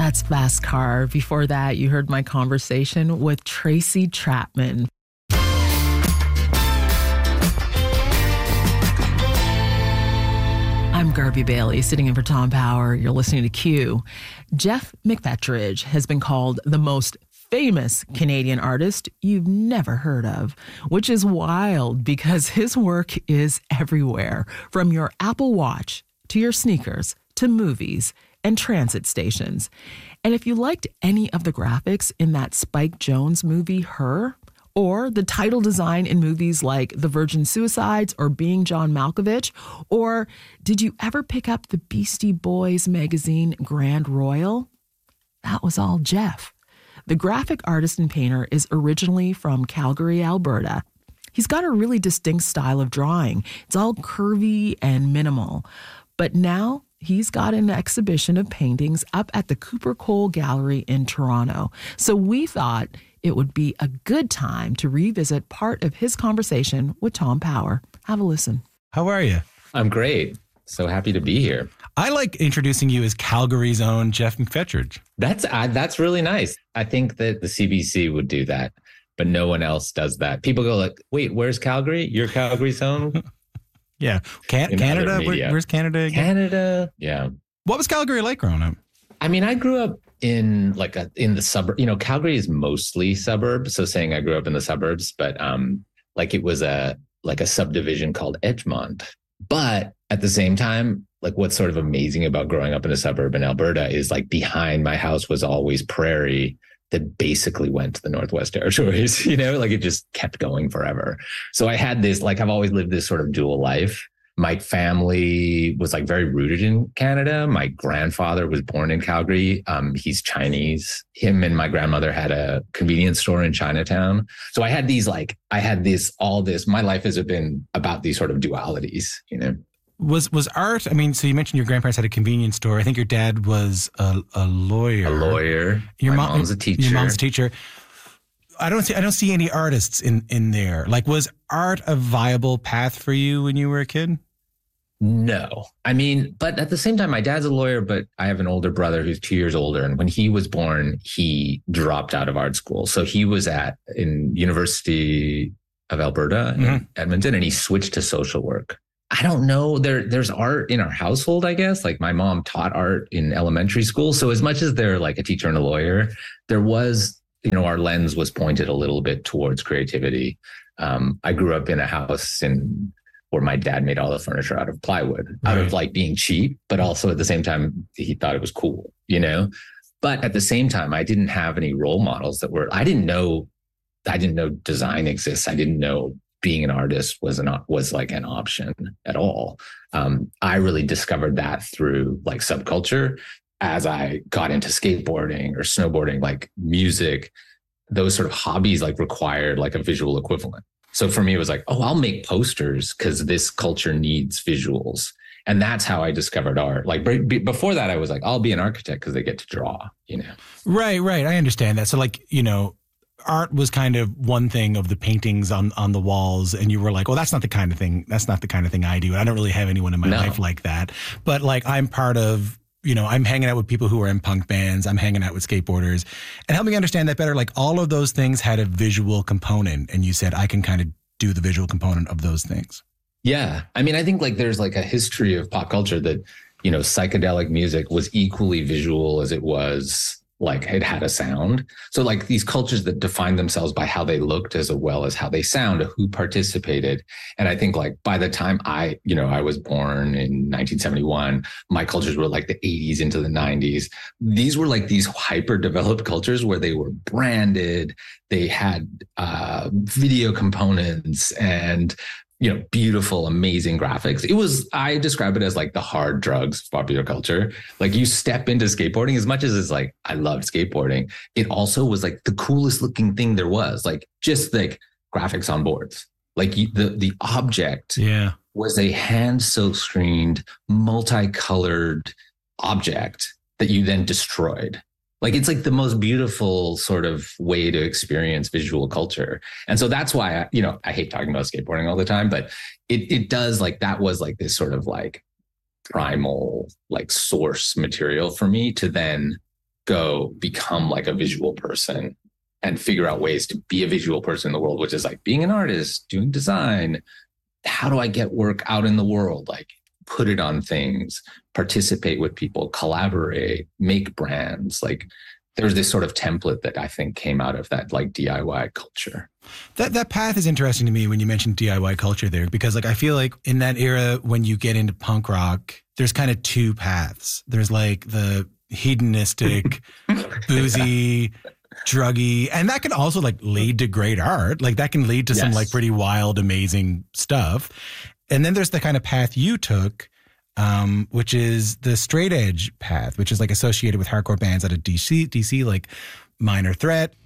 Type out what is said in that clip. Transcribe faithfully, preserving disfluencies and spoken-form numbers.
That's Fast Car. Before that, you heard my conversation with Tracy Chapman. I'm Garby Bailey, sitting in for Tom Power. You're listening to Q. Jeff McFetridge has been called the most famous Canadian artist you've never heard of, which is wild because his work is everywhere, from your Apple Watch to your sneakers to movies and transit stations. And if you liked any of the graphics in that Spike Jonze movie, Her, or the title design in movies like The Virgin Suicides or Being John Malkovich, or did you ever pick up the Beastie Boys magazine Grand Royal? That was all Jeff. The graphic artist and painter is originally from Calgary, Alberta. He's got a really distinct style of drawing. It's all curvy and minimal. But now he's got an exhibition of paintings up at the Cooper Cole Gallery in Toronto. So we thought it would be a good time to revisit part of his conversation with Tom Power. Have a listen. How are you? I'm great. So happy to be here. I like introducing you as Calgary's own Jeff McFetridge. That's uh, that's really nice. I think that the C B C would do that, but no one else does that. People go like, wait, where's Calgary? You're Calgary's own? Yeah. Can- Canada? Where, where's Canada again? Canada. Yeah. What was Calgary like growing up? I mean, I grew up in like a, in the suburb, you know, Calgary is mostly suburbs. So saying I grew up in the suburbs, but um, like it was a, like a subdivision called Edgemont. But at the same time, like what's sort of amazing about growing up in a suburb in Alberta is like behind my house was always prairie that basically went to the Northwest Territories, you know, like it just kept going forever. So I had this, like I've always lived this sort of dual life. My family was like very rooted in Canada. My grandfather was born in Calgary. Um, he's Chinese. Him and my grandmother had a convenience store in Chinatown. So I had these like, I had this, all this, my life has been about these sort of dualities, you know? Was was art, I mean, so you mentioned your grandparents had a convenience store. I think your dad was a, a lawyer. A lawyer. Your my mom, mom's a teacher. Your mom's a teacher. I don't see I don't see any artists in, in there. Like, was art a viable path for you when you were a kid? No. I mean, but at the same time, my dad's a lawyer, but I have an older brother who's two years older. And when he was born, he dropped out of art school. So he was at in University of Alberta mm-hmm. in Edmonton, and he switched to social work. I don't know. There, there's art in our household, I guess. Like my mom taught art in elementary school. So as much as they're like a teacher and a lawyer, there was, you know, our lens was pointed a little bit towards creativity. Um, I grew up in a house in where my dad made all the furniture out of plywood, right. out of like being cheap, but also at the same time, he thought it was cool, you know? But at the same time, I didn't have any role models that were, I didn't know, I didn't know design exists. I didn't know being an artist was not was like an option at all. Um, I really discovered that through like subculture as I got into skateboarding or snowboarding, like music, those sort of hobbies like required like a visual equivalent. So for me, it was like, oh, I'll make posters because this culture needs visuals. And that's how I discovered art. Like before that, I was like, I'll be an architect because they get to draw, you know? Right, right. I understand that. So like, you know, art was kind of one thing of the paintings on, on the walls. And you were like, well, that's not the kind of thing. That's not the kind of thing I do. I don't really have anyone in my no. life like that. But like, I'm part of, you know, I'm hanging out with people who are in punk bands. I'm hanging out with skateboarders, and help me understand that better. Like all of those things had a visual component, and you said, I can kind of do the visual component of those things. Yeah. I mean, I think like there's like a history of pop culture that, you know, psychedelic music was equally visual as it was like it had a sound. So like these cultures that define themselves by how they looked as well as how they sound, who participated. And I think like by the time I, you know, I was born in nineteen seventy-one, my cultures were like the eighties into the nineties. These were like these hyper developed cultures where they were branded. They had uh, video components and, you know, beautiful, amazing graphics. It was, I describe it as like the hard drugs of popular culture. Like you step into skateboarding, as much as it's like, I loved skateboarding, it also was like the coolest looking thing there was, like just like graphics on boards. Like you, the, the object yeah. was a hand silk screened, multicolored object that you then destroyed. Like it's like the most beautiful sort of way to experience visual culture. And so that's why, I, you know, I hate talking about skateboarding all the time, but it it does like, that was like this sort of like primal, like source material for me to then go become like a visual person and figure out ways to be a visual person in the world, which is like being an artist, doing design. How do I get work out in the world? Like put it on things, participate with people, collaborate, make brands. Like there's this sort of template that I think came out of that like D I Y culture. That that path is interesting to me when you mentioned D I Y culture there, because like I feel like in that era when you get into punk rock, there's kind of two paths. There's like the hedonistic, boozy, druggy, and that can also like lead to great art. Like that can lead to yes. some like pretty wild, amazing stuff. And then there's the kind of path you took, um, which is the straight edge path, which is like associated with hardcore bands out of D C, D C like Minor Threat,